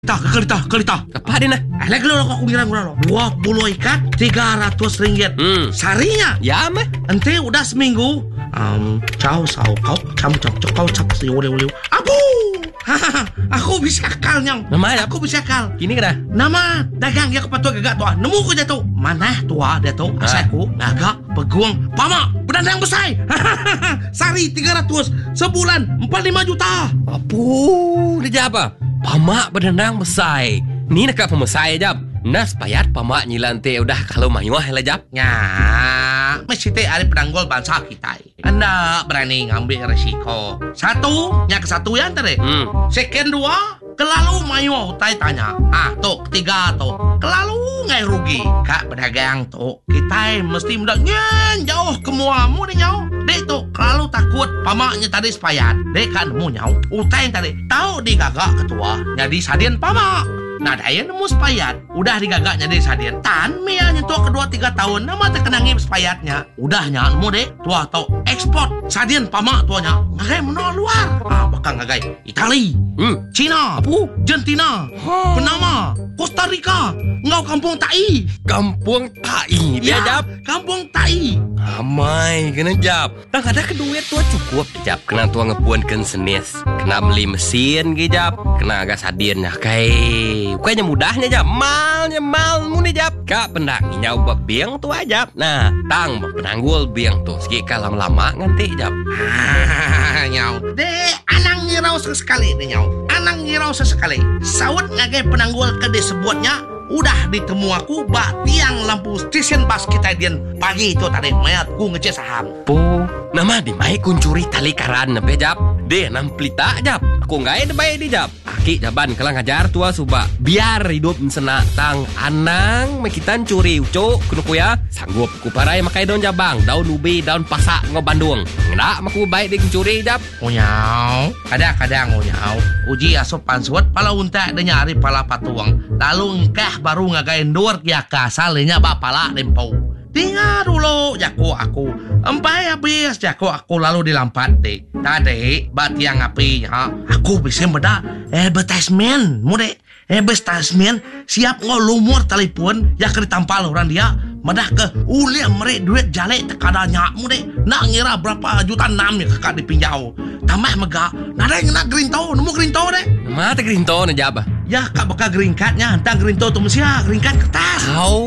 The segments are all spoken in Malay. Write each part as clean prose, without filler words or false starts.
Kelita. Apa dia nak? Lagi lo aku bilang 20 ikat 300 ringgit. Sarinya. Ya mah. Ente udah seminggu. Kau liu. Aku bisa akal nyong. Nama Aku bisa akal. Kini kena. Nama dagang dia kepatua gagak tua. Nemu ko jatuh. Mana tua dia tu? Asaku gagak peguang pama bedandang besar. Sari 300 sebulan 45 juta. Apa? Dia apa? Pamak berdendang besar. Ni nak pemesai jap. Nas payat pamak nyilante udah kalau mayuah lah jap. Ya, mesti ada penanggul bangsa kita. Anda berani ngambil resiko. Satu, yang kesatu yang tadi. Second dua, kelalu mayu utai tanya. Tu ketiga tu, kelalu ngai rugi. Kak pedagang tu, kita mesti mudah jauh ke muamu ni nyau. Dek tu, kelalu takut pamaknya tadi sepayat. Dek kan mu nyau, utai tadi. Tahu di gagak ketua, jadi sadian pamak. Nah, daya nemu sepayat. Udah digagaknya dari sadian. Tan Mia nyetua kedua 3 tahun. Nama terkenangi sepayatnya. Udahnya nemu deh. Tua atau ekspor. Sadian pamak tuanya. Ngagai menol luar. Bakal ngagai Itali. Cina. Apa? Argentina. Panama. Costa Rica. Ngau kampung Tai. Kampung Tai. Dia jap. Kampung Tai. Amai kena jap. Tang ada keduit tua cukup jap. Kena tua ngepuankan senis. Kena beli mesin ke jap. Kena agak sadian ya kai. Kayaknya mudahnya jap. Mal muni jap. Kak pendak nyau bab biang tu aja. Nah, tang penanggul biang tu. Sikit lama-lama nganti jap. Nyau. Dek, anang ngirau sesekali deh nyau. Anang ngirau sesekali. Sawat ngagai penanggul ke disebutnya. Udah ditemu aku bak tiang lampu stesen bas kita dian pagi itu tadi mayat ku ngecek saham. Po, nama di mai kuncuri tali karan nape jap. Deh nam pelita jap. Aku ngai de bae di jap. Aki jaban kelang ngajar tua suba. Biar hidup sena tang anang mekitan curi ucuk kuno kuya. Sanggup ku parai makai daun jabang, daun ubi, daun pasak ngo Bandung. Ngedak maku bae di kuncuri jap. Unyau, kadang-kadang unyau. Uji asup pansuat pala unta de nyari pala patuang. Lalu engkah baru ngagain dur ya kasalnya bapala dempau. Tinggal dulu jago aku. Empai habis jago aku lalu dilampat deh. Tadi batiang api ha. Aku bisa beda advertisement mude. Advertisement siap ngolumur telepon ya ke ditampal orang dia. Madah ke ulia merek duit jale tekadanya mude. Nak ngira berapa juta 6 ya kakak dipinjau. Tambah mega. Nada yang nak gerinto, nemu gerinto deh. Nama te gerinto na jaba. Ya kak bakal green cardnya. Entah gerinto tu mesti green card kertas.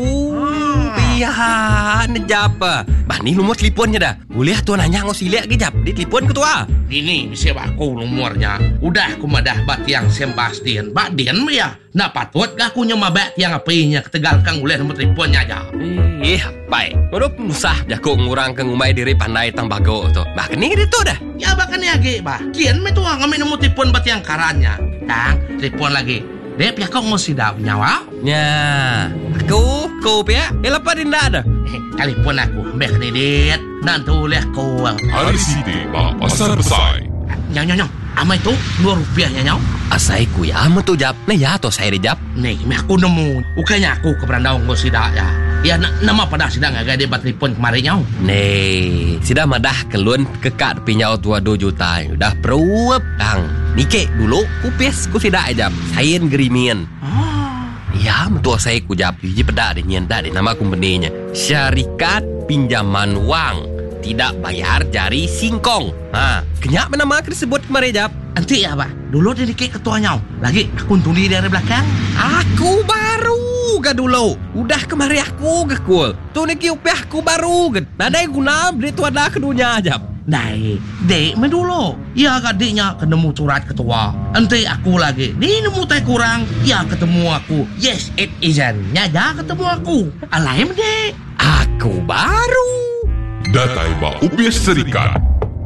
Iya, nejapa. Bah ni nomor teleponnya dah. Boleh tuan nanya ngau silek ke jap. Di telefon ke tua. Ini bisa aku nomornya. Udah aku madah bat yang Sebastian. Bat Dian ya. Nak patut gak aku nyema bat yang apinya ketegalkan oleh nomor teleponnya aja. Baik. Udah musah jago ngurang ke ngumai diri pandai tang bago tu. Bah kini gitu dah. Ya bahkan ya ge bah. Kian me tuang ngambil nomor telepon bat yang karannya. Tang telepon lagi. Dep ya kau ngisi dah nyawa? Ya. Aku pia. Elapa dinda ada. Telepon aku ambil kredit. Nanti oleh kau. Hari sini mak pasar besar. Nyau. Amai tu Rp2 nyau. Asai ku ya ama tu jap. Nah ya to saya dijap. Nih, aku nemu. Ukanya aku ke berandau ngos sidak ya. Ya nama pada sidak ngagai debat telepon kemarin nyau. Nih, sudah madah kelun kekak pinyau tua 2 juta. Udah peruap tang. Nike dulu kupis ku sidak jap. Sain gerimian. Ya, mentua saya ku jap. Biji pedak deh nyendak deh nama kumpeninya. Syarikat Pinjaman Wang. Tidak bayar jari singkong. Kenyak nama disebut kemarin jap. Nanti ya pak. Dulu dia dikit ketua nyau. Lagi aku tuli dari belakang. Aku baru ga dulu. Udah kemarin aku ga cool. Tu niki upah aku baru ga. Nadai guna beli tu ada kedunya jap. Nai, dek me dulu. Ya gadiknya ketemu surat ketua. Nanti aku lagi. Ni nemu tai kurang. Ya ketemu aku. Yes, it isn't. Nyaja ketemu aku. Alaim dek. Aku baru. Datai mak UPS Serikat.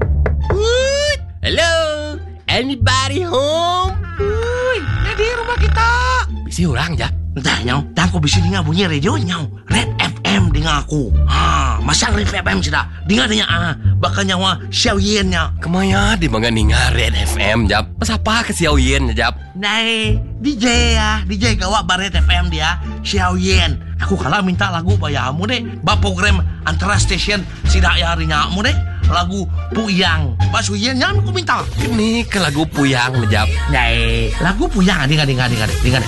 Hello, anybody home? Di rumah kita. Bisi orang jap. Entah nyau. Dan aku bisa dengar bunyi radio nyau. Red FM dengar aku. Masang Red FM sudah. Dengar bakal nyawa Xiao Yen-nya. Kemaya di mga ninga Red FM jap. Pasapa ke Xiao Yen jap? Nai, DJ ya. DJ gawak Red FM dia. Xiao Yen. Aku kalah minta lagu bayamu deh. Ba program antara stesen sidak ya harinya mu deh. lagu Puyang. Bakso yen nyam ku minta. Ini ke lagu Puyang jap. Nyai, lagu Puyang dengan